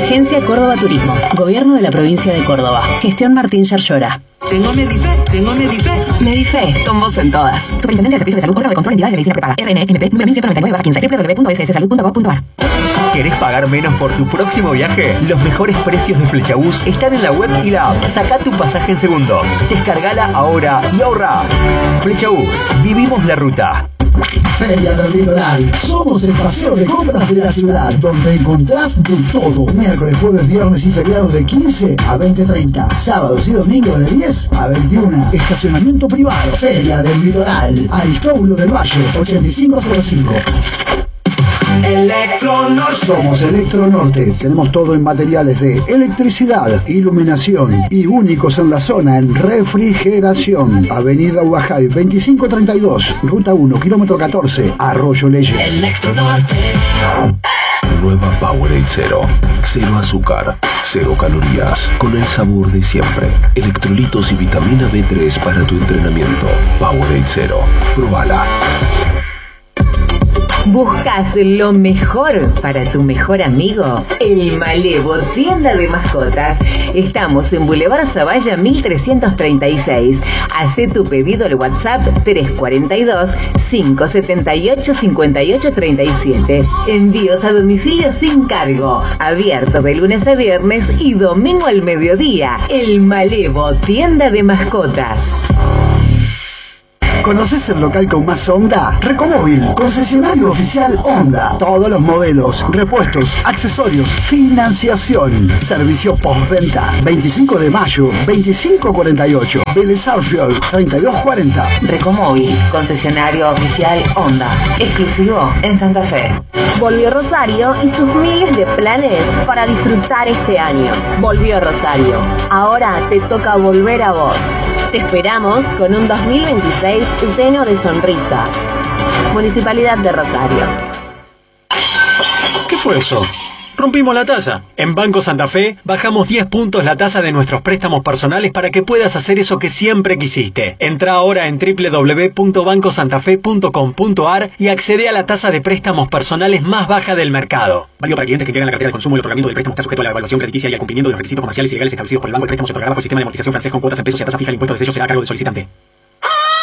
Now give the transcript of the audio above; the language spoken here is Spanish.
Agencia Córdoba Turismo. Gobierno de la provincia de Córdoba. Gestión Martín Yerllora. Tengo Medife. Medife, con vos en todas. Superintendencia de Servicios de Salud, órgano de control de entidades de medicina prepaga. RNMP, número 1199/15, www.bsssalud.gov.ar. ¿Querés pagar menos por tu próximo viaje? Los mejores precios de Flexabús están en la web y la app. Saca tu pasaje en segundos. Descargala ahora y ahorra. Flexabús. Vivimos la ruta. Feria del Litoral. Somos el paseo de compras de la ciudad, donde encontrás de todo. Miércoles, jueves, viernes y feriados de 15 a 20:30. Sábados y domingos de 10 a 21. Estacionamiento privado. Feria del Litoral. Aristóbulo del Valle, 8505. Electronorte. Somos Electronorte. Tenemos todo en materiales de electricidad, iluminación y únicos en la zona en refrigeración. Avenida Ubajay 2532, Ruta 1, kilómetro 14, Arroyo Leyes. Electronorte. Nueva Powerade Zero. Cero azúcar, cero calorías, con el sabor de siempre. Electrolitos y vitamina B3 para tu entrenamiento. Powerade Zero. Probala. ¿Buscas lo mejor para tu mejor amigo? El Malevo, tienda de mascotas. Estamos en Boulevard Zavalla 1336. Hacé tu pedido al WhatsApp 342-578-5837. Envíos a domicilio sin cargo. Abierto de lunes a viernes y domingo al mediodía. El Malevo, tienda de mascotas. ¿Conoces el local con más onda? Recomóvil, concesionario oficial Honda. Todos los modelos, repuestos, accesorios, financiación, servicio postventa. 25 de mayo, 2548. Vélez Arfield, 3240. Recomóvil, concesionario oficial Honda. Exclusivo en Santa Fe. Volvió Rosario y sus miles de planes para disfrutar este año. Volvió Rosario. Ahora te toca volver a vos. Te esperamos con un 2026 lleno de sonrisas. Municipalidad de Rosario. ¿Qué fue eso? Rompimos la tasa. En Banco Santa Fe bajamos 10 puntos la tasa de nuestros préstamos personales para que puedas hacer eso que siempre quisiste. Entra ahora en www.bancosantafe.com.ar y accede a la tasa de préstamos personales más baja del mercado. Válido para clientes que integran la cartera de consumo y el otorgamiento del préstamo está sujeto a la evaluación crediticia y al cumplimiento de los requisitos comerciales y legales establecidos por el banco. El préstamo se otorgará bajo el sistema de amortización francés con cuotas en pesos y a tasa fija. El impuesto de sello será a cargo del solicitante.